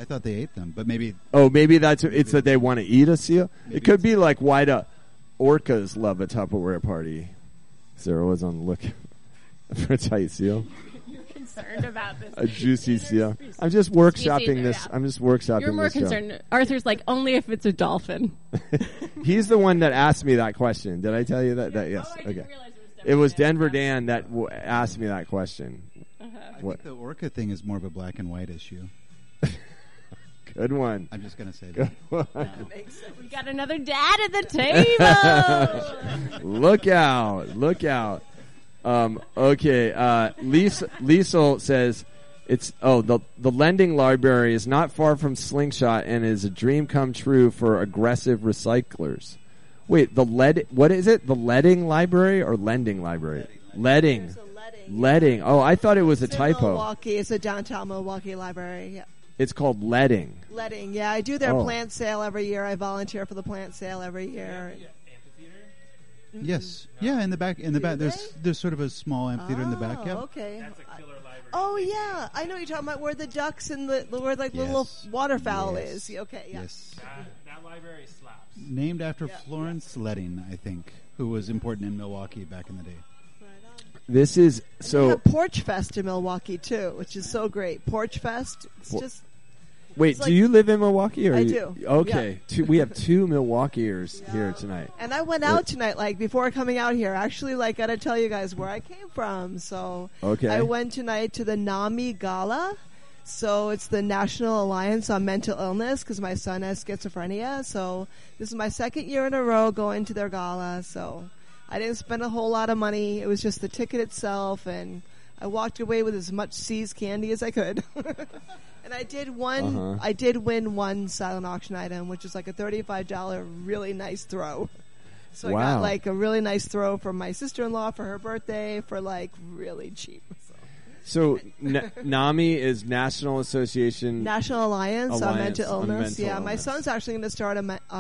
thought they ate them, but maybe. Oh, maybe it's that they want to eat a seal. It could be like why do orcas love a Tupperware party. Sarah was on the lookout for a tight seal. You're concerned about this. A juicy seal. I'm just workshopping this. Yeah. I'm just workshopping. You're more concerned. Arthur's like only if it's a dolphin. He's the one that asked me that question. Did I tell you that? Yes. I Okay. didn't realize It was Denver Dan that asked me that question. I think the orca thing is more of a black and white issue. Good one. I'm just going to say Good that. one. We got another dad at the table. Look out. Look out. Okay. Liesel says the lending library is not far from Slingshot and is a dream come true for aggressive recyclers. Wait, what is it? The leading library or lending library? Leading. Leading. Oh, I thought it was a typo. Milwaukee. It's a downtown Milwaukee library. Yeah. It's called Leading. Leading. Yeah, I do their plant sale every year. I volunteer for the plant sale every year. Yes. Yeah, in the back. There's sort of a small amphitheater in the back. Yeah. Okay. That's a killer library. Oh yeah, I know what you're talking about. Where the ducks and the little waterfowl is. Okay. Yeah. Yes. That library slaps. Named after Florence Leading, I think, who was important in Milwaukee back in the day. This is so. We have Porch Fest in Milwaukee too, which is so great. Porch Fest. It's just. Wait, it's do you live in Milwaukee? Or I do. Okay, we have two Milwaukeeers here tonight. And I went out tonight, like before coming out here. Actually, like, gotta tell you guys where I came from. So I went tonight to the NAMI Gala. So it's the National Alliance on Mental Illness because my son has schizophrenia. So this is my second year in a row going to their gala. So I didn't spend a whole lot of money. It was just the ticket itself, and I walked away with as much See's candy as I could. And I did win one silent auction item, which is like a $35 really nice throw. So I got like a really nice throw from my sister-in-law for her birthday for like really cheap. So NAMI is National Alliance on Mental Illness. Mental My son's actually going to start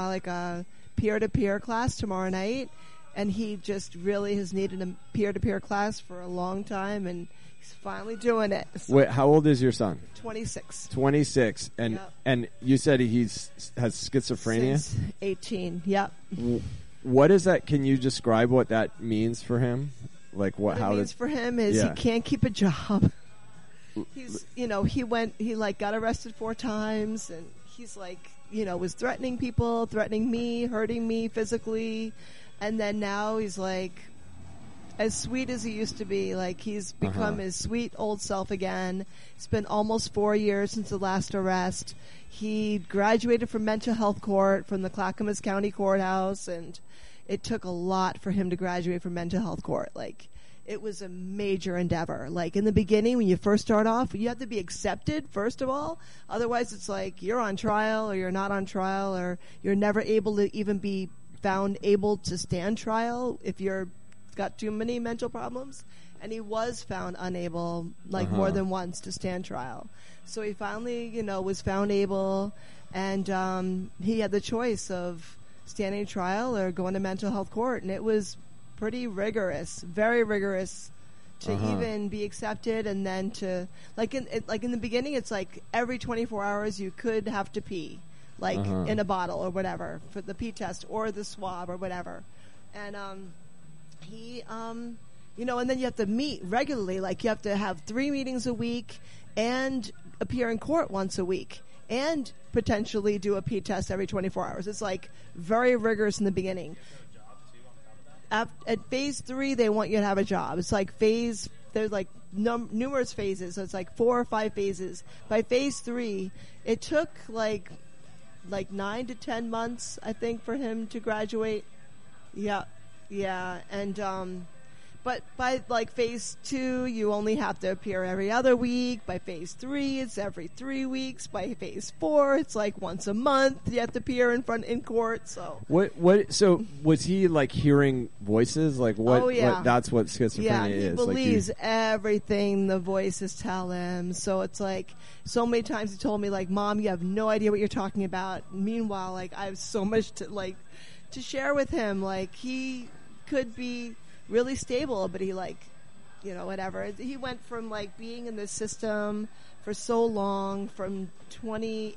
a peer-to-peer class tomorrow night, and he just really has needed a peer-to-peer class for a long time, and he's finally doing it. So wait, how old is your son? 26. 26, and you said has schizophrenia. Since 18. Yep. What is that? Can you describe what that means for him? Like what it means for him is he can't keep a job. He's, he got arrested 4 times, and he's like, was threatening people, threatening me, hurting me physically, and then now he's like, as sweet as he used to be, like he's become his sweet old self again. It's been almost 4 years since the last arrest. He graduated from mental health court from the Clackamas County Courthouse, and it took a lot for him to graduate from mental health court. Like, it was a major endeavor. Like, in the beginning, when you first start off, you have to be accepted, first of all. Otherwise, it's like you're on trial or you're not on trial, or you're never able to even be found able to stand trial if you're got too many mental problems. And he was found unable, like more than once, to stand trial. So he finally, was found able, and he had the choice of standing trial or going to mental health court, and it was pretty rigorous, very rigorous, to even be accepted, and then to in the beginning, it's like every 24 hours you could have to pee, like in a bottle or whatever for the pee test or the swab or whatever, and he and then you have to meet regularly, like you have to have 3 meetings a week and appear in court once a week, and potentially do a pee test every 24 hours. It's like very rigorous in the beginning. At phase 3, they want you to have a job. It's like there's like numerous phases. So it's like 4 or 5 phases. By phase 3, it took like 9 to 10 months, I think, for him to graduate. Yeah. And, but by like phase 2, you only have to appear every other week. By phase 3, it's every 3 weeks. By phase 4, it's like once a month you have to appear in court. So So was he like hearing voices? Like what? Oh, yeah. That's what schizophrenia is. He believes everything the voices tell him. So it's like so many times he told me, like, Mom, you have no idea what you're talking about. Meanwhile, like, I have so much to share with him. Like, he could be really stable, but he whatever. He went from like being in the system for so long, from 20